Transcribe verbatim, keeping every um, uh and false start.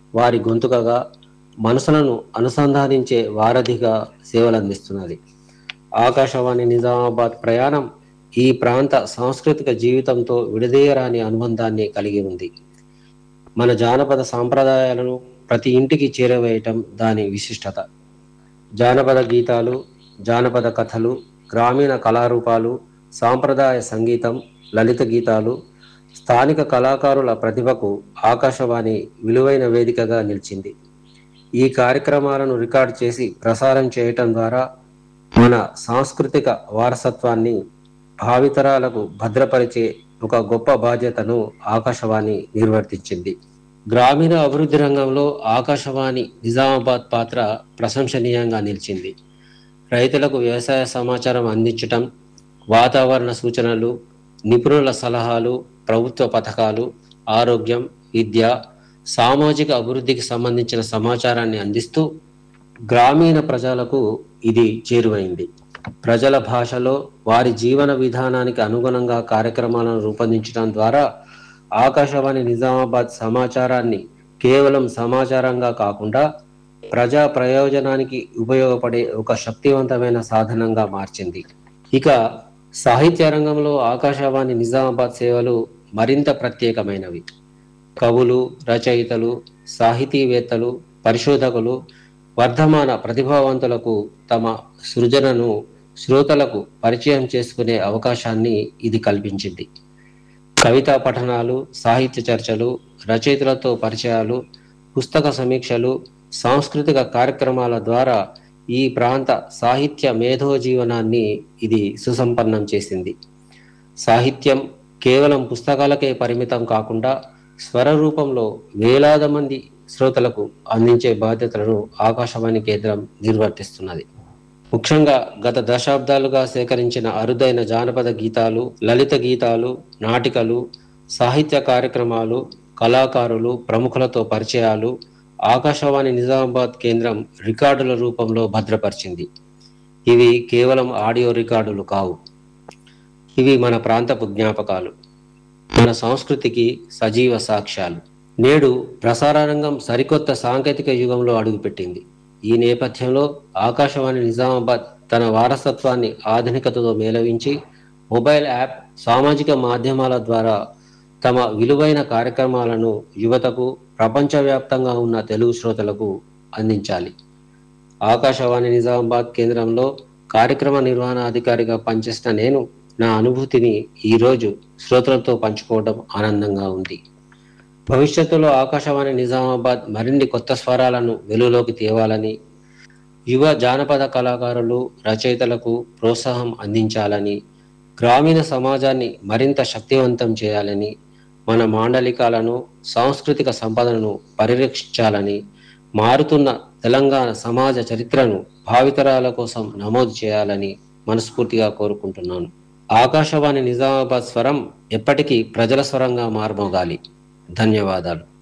వారి గొంతుకగా, మనసులను అనుసంధానించే వారధిగా సేవలందిస్తున్నది. ఆకాశవాణి నిజామాబాద్ ప్రయాణం ఈ ప్రాంత సాంస్కృతిక జీవితంతో విడదీయరాని అనుబంధాన్ని కలిగి ఉంది. మన జానపద సాంప్రదాయాలను ప్రతి ఇంటికి చేరవేయటం దాని విశిష్టత. జానపద గీతాలు, జానపద కథలు, గ్రామీణ కళారూపాలు, సాంప్రదాయ సంగీతం, లలిత గీతాలు, స్థానిక కళాకారుల ప్రతిభకు ఆకాశవాణి విలువైన వేదికగా నిలిచింది. ఈ కార్యక్రమాలను రికార్డు చేసి ప్రసారం చేయటం ద్వారా మన సాంస్కృతిక వారసత్వాన్ని భావితరాలకు భద్రపరిచే ఒక గొప్ప బాధ్యతను ఆకాశవాణి నిర్వర్తించింది. గ్రామీణ అభివృద్ధి రంగంలో ఆకాశవాణి నిజామాబాద్ పాత్ర ప్రశంసనీయంగా నిలిచింది. రైతులకు వ్యవసాయ సమాచారం అందించటం, వాతావరణ సూచనలు, నిపుణుల సలహాలు, ప్రభుత్వ పథకాలు, ఆరోగ్యం, విద్య, సామాజిక అభివృద్ధికి సంబంధించిన సమాచారాన్ని అందిస్తూ గ్రామీణ ప్రజలకు ఇది చేరువైంది. ప్రజల భాషలో వారి జీవన విధానానికి అనుగుణంగా కార్యక్రమాలను రూపొందించడం ద్వారా ఆకాశవాణి నిజామాబాద్ సమాచారాన్ని కేవలం సమాచారంగా కాకుండా ప్రజా ప్రయోజనానికి ఉపయోగపడే ఒక శక్తివంతమైన సాధనంగా మార్చింది. ఇక సాహిత్య రంగంలో ఆకాశవాణి నిజామాబాద్ సేవలు మరింత ప్రత్యేకమైనవి. కవులు, రచయితలు, సాహితీవేత్తలు, పరిశోధకులు, వర్ధమాన ప్రతిభావంతులకు తమ సృజనను శ్రోతలకు పరిచయం చేసుకునే అవకాశాన్ని ఇది కల్పించింది. కవితా పఠనాలు, సాహిత్య చర్చలు, రచయితలతో పరిచయాలు, పుస్తక సమీక్షలు, సాంస్కృతిక కార్యక్రమాల ద్వారా ఈ ప్రాంత సాహిత్య మేధోజీవనాన్ని ఇది సుసంపన్నం చేసింది. సాహిత్యం కేవలం పుస్తకాలకే పరిమితం కాకుండా స్వర రూపంలో వేలాది మంది శ్రోతలకు అందించే బాధ్యతలను ఆకాశవాణి కేంద్రం నిర్వర్తిస్తున్నది. ముఖ్యంగా గత దశాబ్దాలుగా సేకరించిన అరుదైన జానపద గీతాలు, లలిత గీతాలు, నాటికలు, సాహిత్య కార్యక్రమాలు, కళాకారులు, ప్రముఖులతో పరిచయాలు ఆకాశవాణి నిజామాబాద్ కేంద్రం రికార్డుల రూపంలో భద్రపరిచింది. ఇవి కేవలం ఆడియో రికార్డులు కావు. ఇవి మన ప్రాంతపు జ్ఞాపకాలు, మన సంస్కృతికి సజీవ సాక్ష్యాలు. నేడు ప్రసార రంగం సరికొత్త సాంకేతిక యుగంలో అడుగుపెట్టింది. ఈ నేపథ్యంలో ఆకాశవాణి నిజామాబాద్ తన వారసత్వాన్ని ఆధునికతతో మేళవించి మొబైల్ యాప్, సామాజిక మాధ్యమాల ద్వారా తమ విలువైన కార్యక్రమాలను యువతకు, ప్రపంచవ్యాప్తంగా ఉన్న తెలుగు శ్రోతలకు అందించాలి. ఆకాశవాణి నిజామాబాద్ కేంద్రంలో కార్యక్రమ నిర్వహణ అధికారిగా పనిచేసిన నేను నా అనుభూతిని ఈరోజు శ్రోతలతో పంచుకోవడం ఆనందంగా ఉంది. భవిష్యత్తులో ఆకాశవాణి నిజామాబాద్ మరిన్ని కొత్త స్వరాలను వెలుగులోకి తేవాలని, యువ జానపద కళాకారులు, రచయితలకు ప్రోత్సాహం అందించాలని, గ్రామీణ సమాజాన్ని మరింత శక్తివంతం చేయాలని, మన మాండలికాలను, సాంస్కృతిక సంపదను పరిరక్షించాలని, మారుతున్న తెలంగాణ సమాజ చరిత్రను భావితరాల కోసం నమోదు చేయాలని మనస్ఫూర్తిగా కోరుకుంటున్నాను. ఆకాశవాణి నిజామాబాద్ స్వరం ఎప్పటికీ ప్రజల స్వరంగా మారుమోగాలి. ధన్యవాదాలు.